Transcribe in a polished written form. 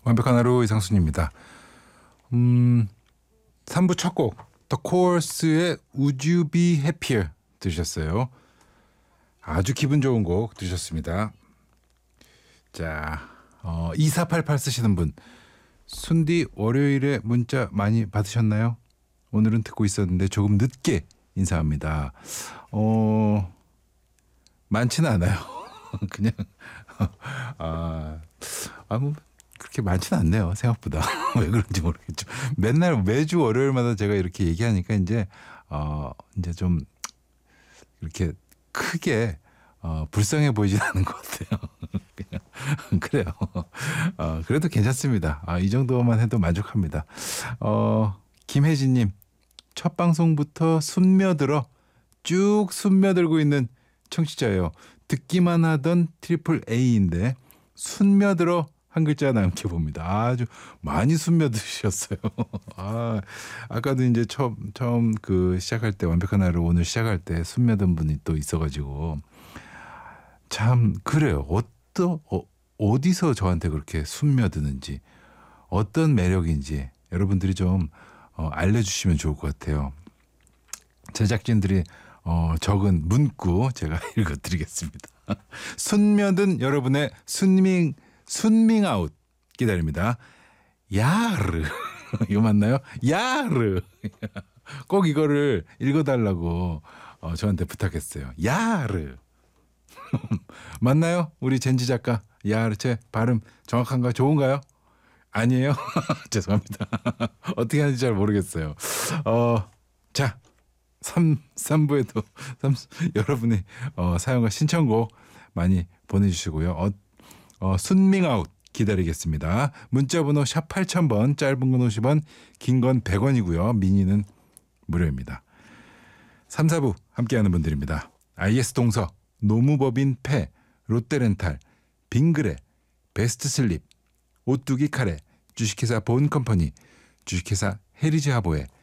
완벽한 하루 이상순입니다. 3부 첫 곡 The Course의 Would You Be Happier 들으셨어요. 아주 기분 좋은 곡 들으셨습니다. 자, 2488 쓰시는 분, 순디 월요일에 문자 많이 받으셨나요? 오늘은 듣고 있었는데 조금 늦게 인사합니다. 많지는 않아요. 그냥 뭐 그렇게 많지는 않네요. 생각보다. 왜 그런지 모르겠죠. 맨날 매주 월요일마다 제가 이렇게 얘기하니까 이제 좀 이렇게 크게 불쌍해 보이진 않은 것 같아요. 그냥 그래요. 그래도 괜찮습니다. 이 정도만 해도 만족합니다. 김혜진님, 첫 방송부터 숨며들어 쭉 숨며들고 있는 청취자예요. 듣기만 하던 트리플 A인데 숨며들어 한 글자 남겨봅니다. 아주 많이 숨며드셨어요. 아까도 이제 처음 시작할 때 완벽한 하루 오늘 시작할 때 숨며든 분이 또 있어가지고 참 그래요. 어디서 저한테 그렇게 숨며드는지 어떤 매력인지 여러분들이 좀 알려주시면 좋을 것 같아요. 제작진들이 적은 문구 제가 읽어드리겠습니다. 숨며든 여러분의 순밍아웃 기다립니다. 야르 이거 맞나요? 야르 꼭 이거를 읽어달라고 저한테 부탁했어요. 야르 맞나요? 우리 젠지 작가 야르 제 발음 정확한가요? 좋은가요? 아니에요? 죄송합니다. 어떻게 하는지 잘 모르겠어요. 자 3부에도 여러분이 사용과 신청곡 많이 보내주시고요. 순밍아웃 기다리겠습니다. 문자번호 샵 8000번, 짧은 건 50원, 긴 건 100원이고요. 미니는 무료입니다. 3, 4부 함께하는 분들입니다. IS 동서, 노무법인 패, 롯데렌탈, 빙그레, 베스트슬립, 오뚜기 카레, 주식회사 본컴퍼니, 주식회사 헤리즈 하보에